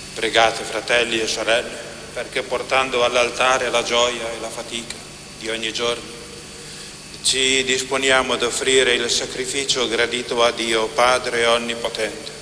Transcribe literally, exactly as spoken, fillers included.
Pregate, fratelli e sorelle, perché portando all'altare la gioia e la fatica di ogni giorno, ci disponiamo ad offrire il sacrificio gradito a Dio Padre Onnipotente.